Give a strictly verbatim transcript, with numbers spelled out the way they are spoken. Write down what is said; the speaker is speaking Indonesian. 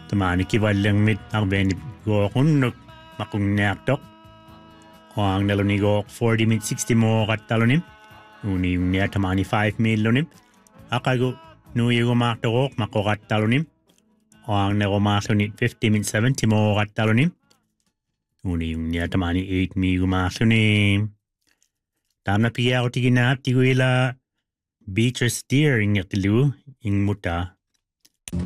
Tamani kivallang mit arbeni go kunnuk makung neaktok. Ang naloni go forty min sixty mo katalonim. Uni yung niya tamani five milonim. Akago nuye go maktok makokat talonim. Ang nero maklonit fifty min seventy mo katalonim. Uni yung niya tamani eight mi go maklonim. Tamna piya ko tiginap tiguila Beacher steer ing yatilu ing muta